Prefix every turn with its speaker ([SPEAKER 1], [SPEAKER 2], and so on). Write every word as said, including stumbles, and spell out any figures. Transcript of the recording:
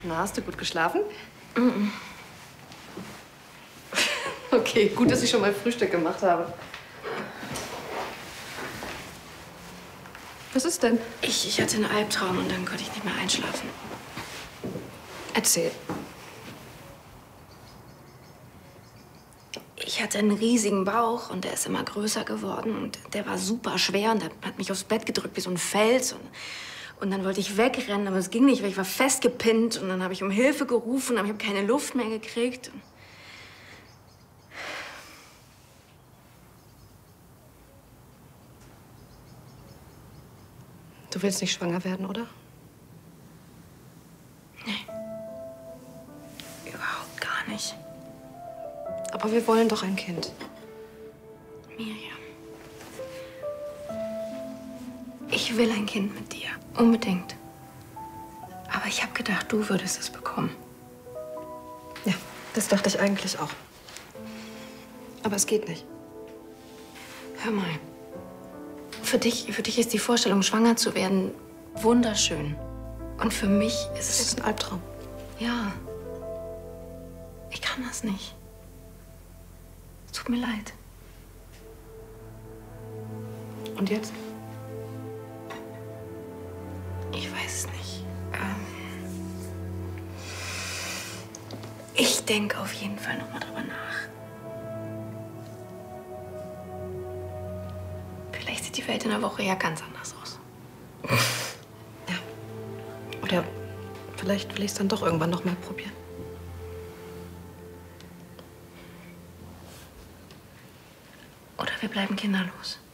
[SPEAKER 1] Na, hast du gut geschlafen? Mm-mm. Okay, gut, dass ich schon mal Frühstück gemacht habe. Was ist denn?
[SPEAKER 2] Ich, ich hatte einen Albtraum und dann konnte ich nicht mehr einschlafen.
[SPEAKER 1] Erzähl.
[SPEAKER 2] Ich hatte einen riesigen Bauch und der ist immer größer geworden und der war super schwer und der hat mich aufs Bett gedrückt wie so ein Fels. Und, und dann wollte ich wegrennen, aber es ging nicht, weil ich war festgepinnt und dann habe ich um Hilfe gerufen, aber ich habe keine Luft mehr gekriegt.
[SPEAKER 1] Du willst nicht schwanger werden, oder?
[SPEAKER 2] Nee. Überhaupt gar nicht.
[SPEAKER 1] Aber wir wollen doch ein Kind.
[SPEAKER 2] Miriam. Ich will ein Kind mit dir. Unbedingt. Aber ich habe gedacht, du würdest es bekommen.
[SPEAKER 1] Ja, das dachte ich eigentlich auch. Aber es geht nicht.
[SPEAKER 2] Hör mal. Für dich, für dich ist die Vorstellung, schwanger zu werden, wunderschön. Und für mich ist es...
[SPEAKER 1] Das ist ein Albtraum.
[SPEAKER 2] Ja. Ich kann das nicht. Es tut mir leid.
[SPEAKER 1] Und jetzt?
[SPEAKER 2] Ich weiß es nicht. Ähm ich denke auf jeden Fall noch mal drüber nach. Vielleicht sieht die Welt in einer Woche ja ganz anders aus.
[SPEAKER 1] Ja. Oder vielleicht will ich es dann doch irgendwann noch mal probieren.
[SPEAKER 2] Oder wir bleiben kinderlos.